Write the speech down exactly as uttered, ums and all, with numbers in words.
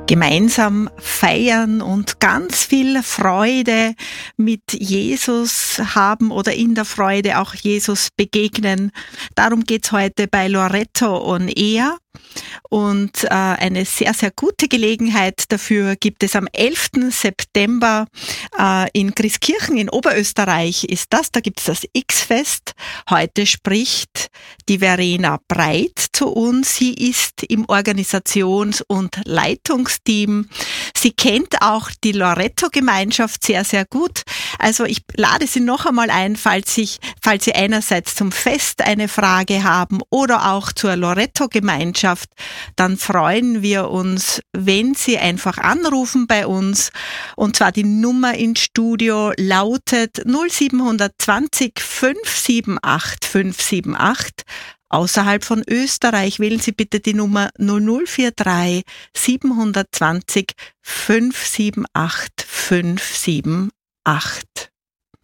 Gemeinsam feiern und ganz viel Freude mit Jesus haben oder in der Freude auch Jesus begegnen. Darum geht's heute bei Loretto on Air. Und äh, eine sehr, sehr gute Gelegenheit dafür gibt es am elften September äh, in Grieskirchen in Oberösterreich ist das, da gibt es das X-Fest. Heute spricht die Verena Breit zu uns. Sie ist im Organisations- und Leitungsteam. Sie kennt auch die Loretto-Gemeinschaft sehr, sehr gut. Also ich lade Sie noch einmal ein, falls, ich, falls Sie einerseits zum Fest eine Frage haben oder auch zur Loretto-Gemeinschaft, dann freuen wir uns, wenn Sie einfach anrufen bei uns. Und zwar die Nummer ins Studio lautet null sieben zwei null fünf sieben acht fünf sieben acht. Außerhalb von Österreich wählen Sie bitte die Nummer null null vier drei sieben zwei null fünf sieben acht fünf sieben acht.